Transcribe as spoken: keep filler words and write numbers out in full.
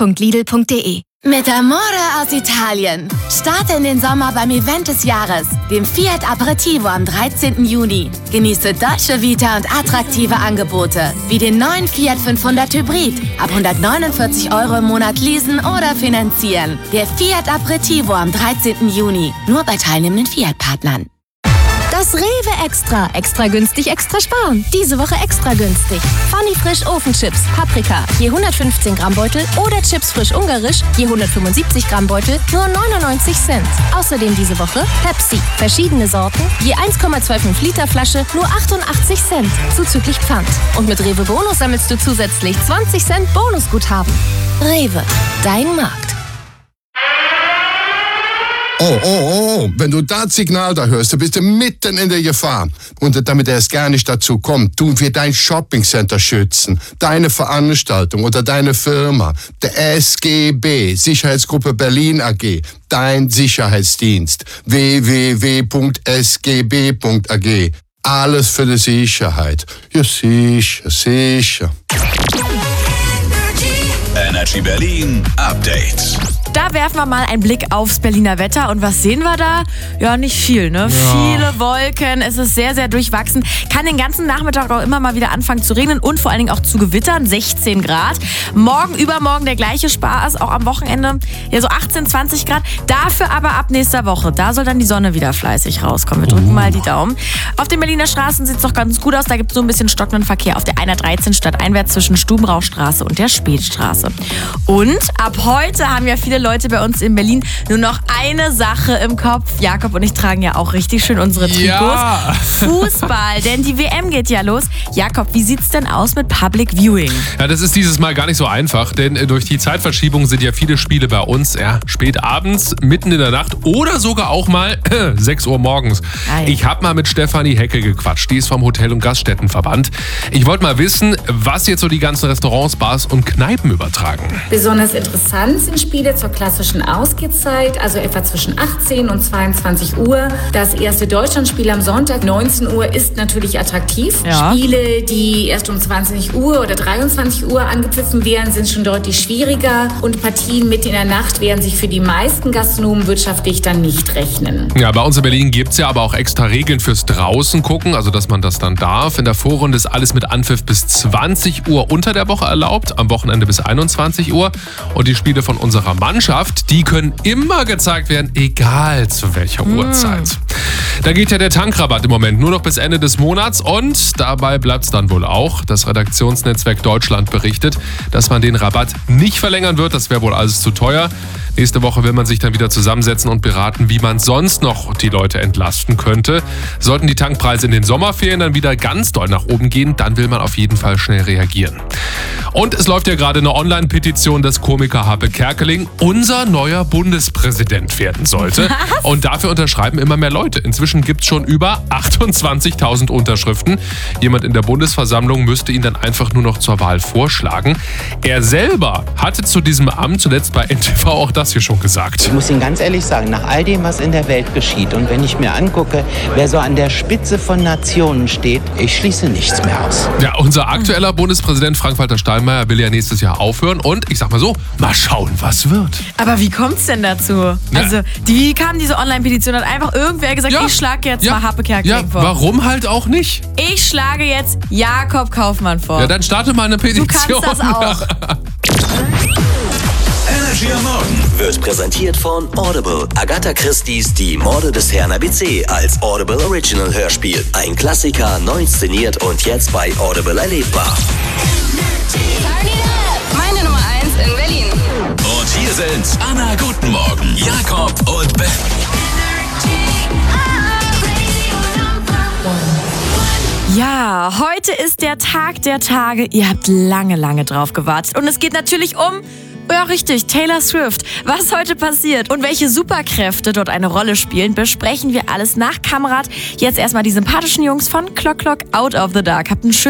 punkt lidl punkt de. Mit Amore aus Italien. Starte in den Sommer beim Event des Jahres, dem Fiat Aperitivo am dreizehnten Juni. Genieße Dolce Vita und attraktive Angebote, wie den neuen Fiat fünfhundert Hybrid. Ab hundertneunundvierzig Euro im Monat leasen oder finanzieren. Der Fiat Aperitivo am dreizehnten Juni. Nur bei teilnehmenden Fiat-Partnern. Das Rewe Extra. Extra günstig, extra sparen. Diese Woche extra günstig. Funny Frisch Ofenchips, Paprika, je hundertfünfzehn Gramm Beutel oder Chips frisch ungarisch, je hundertfünfundsiebzig Gramm Beutel, nur neunundneunzig Cent. Außerdem diese Woche Pepsi, verschiedene Sorten, je eins Komma fünfundzwanzig Liter Flasche, nur achtundachtzig Cent, zuzüglich Pfand. Und mit Rewe Bonus sammelst du zusätzlich zwanzig Cent Bonusguthaben. Rewe, dein Markt. Oh, oh, oh, wenn du das Signal da hörst, dann bist du mitten in der Gefahr. Und damit er es gar nicht dazu kommt, tun wir dein Shoppingcenter schützen, deine Veranstaltung oder deine Firma, der S G B, Sicherheitsgruppe Berlin A G, dein Sicherheitsdienst, w w w punkt s g b punkt a g. Alles für die Sicherheit. Ja, sicher, sicher. Energy Berlin Update. Da werfen wir mal einen Blick aufs Berliner Wetter. Und was sehen wir da? Ja, nicht viel, ne? Ja. Viele Wolken, es ist sehr, sehr durchwachsen. Kann den ganzen Nachmittag auch immer mal wieder anfangen zu regnen und vor allen Dingen auch zu gewittern. sechzehn Grad. Morgen, übermorgen der gleiche Spaß, auch am Wochenende. Ja, so achtzehn, zwanzig Grad. Dafür aber ab nächster Woche. Da soll dann die Sonne wieder fleißig rauskommen. Wir drücken oh. mal die Daumen. Auf den Berliner Straßen sieht es doch ganz gut aus. Da gibt es so ein bisschen stockenden Verkehr auf der hundertdreizehn stadteinwärts zwischen Stubenrauchstraße und der Spätstraße. Und ab heute haben ja viele Leute bei uns in Berlin nur noch eine Sache im Kopf. Jakob und ich tragen ja auch richtig schön unsere Trikots. Ja. Fußball, denn die W M geht ja los. Jakob, wie sieht's denn aus mit Public Viewing? Ja, das ist dieses Mal gar nicht so einfach, denn durch die Zeitverschiebung sind ja viele Spiele bei uns ja, spät abends, mitten in der Nacht oder sogar auch mal äh, sechs Uhr morgens. Ei. Ich habe mal mit Stefanie Hecke gequatscht, die ist vom Hotel- und Gaststättenverband. Ich wollte mal wissen, was jetzt so die ganzen Restaurants, Bars und Kneipen übertragen. Besonders interessant sind Spiele zur klassischen Ausgehzeit, also etwa zwischen achtzehn und zweiundzwanzig Uhr. Das erste Deutschlandspiel am Sonntag, neunzehn Uhr, ist natürlich attraktiv. Ja. Spiele, die erst um zwanzig Uhr oder dreiundzwanzig Uhr angepfiffen werden, sind schon deutlich schwieriger. Und Partien mitten in der Nacht werden sich für die meisten Gastronomen wirtschaftlich dann nicht rechnen. Ja, bei uns in Berlin gibt es ja aber auch extra Regeln fürs draußen gucken, also dass man das dann darf. In der Vorrunde ist alles mit Anpfiff bis zwanzig Uhr unter der Woche erlaubt, am Wochenende bis einundzwanzig Uhr. Und die Spiele von unserer Mannschaft, die können immer gezeigt werden, egal zu welcher mm. Uhrzeit. Da geht ja der Tankrabatt im Moment nur noch bis Ende des Monats und dabei bleibt es dann wohl auch. Das Redaktionsnetzwerk Deutschland berichtet, dass man den Rabatt nicht verlängern wird. Das wäre wohl alles zu teuer. Nächste Woche will man sich dann wieder zusammensetzen und beraten, wie man sonst noch die Leute entlasten könnte. Sollten die Tankpreise in den Sommerferien dann wieder ganz doll nach oben gehen, dann will man auf jeden Fall schnell reagieren. Und es läuft ja gerade eine Online-Petition, dass Komiker Harpe Kerkeling unser neuer Bundespräsident werden sollte. Was? Und dafür unterschreiben immer mehr Leute. Inzwischen gibt es schon über achtundzwanzigtausend Unterschriften. Jemand in der Bundesversammlung müsste ihn dann einfach nur noch zur Wahl vorschlagen. Er selber hatte zu diesem Amt zuletzt bei N T V auch das hier schon gesagt. Ich muss Ihnen ganz ehrlich sagen, nach all dem, was in der Welt geschieht und wenn ich mir angucke, wer so an der Spitze von Nationen steht, ich schließe nichts mehr aus. Ja, unser aktueller Bundespräsident Frank-Walter Steinmeier will ja nächstes Jahr aufhören und ich sag mal so, mal schauen, was wird. Aber wie kommt's denn dazu? Ja. Also, die, wie kam diese Online-Petition? Hat einfach irgendwer gesagt, Ja. ich schlage jetzt Ja. mal Harpe Kerkeling Ja, vor. warum halt auch nicht? Ich schlage jetzt Jakob Kaufmann vor. Ja, dann starte mal eine du Petition. kannst das auch. Energy am Morgen wird präsentiert von Audible. Agatha Christie's Die Morde des Herrn A B C als Audible Original Hörspiel. Ein Klassiker, neu inszeniert und jetzt bei Audible erlebbar. Meine Nummer eins in Berlin. Und hier sind Anna, guten Morgen, Jakob und Ben. Ja, heute ist der Tag der Tage. Ihr habt lange, lange drauf gewartet. Und es geht natürlich um, ja richtig, Taylor Swift. Was heute passiert und welche Superkräfte dort eine Rolle spielen, besprechen wir alles nach Kamerad. Jetzt erstmal die sympathischen Jungs von Clock Clock Out of the Dark. Habt einen schönen